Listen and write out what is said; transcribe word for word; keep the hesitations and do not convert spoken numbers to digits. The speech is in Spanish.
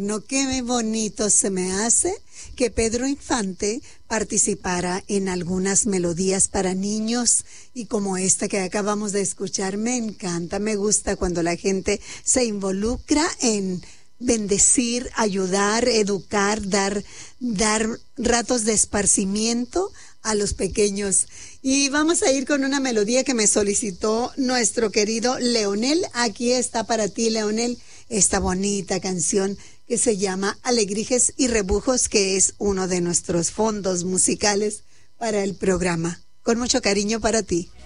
No, qué bonito se me hace que Pedro Infante participara en algunas melodías para niños y como esta que acabamos de escuchar. Me encanta, me gusta cuando la gente se involucra en bendecir, ayudar, educar, dar, dar ratos de esparcimiento a los pequeños. Y vamos a ir con una melodía que me solicitó nuestro querido Leonel. Aquí está para ti, Leonel, esta bonita canción que se llama Alegrijes y Rebujos, que es uno de nuestros fondos musicales para el programa. Con mucho cariño para ti.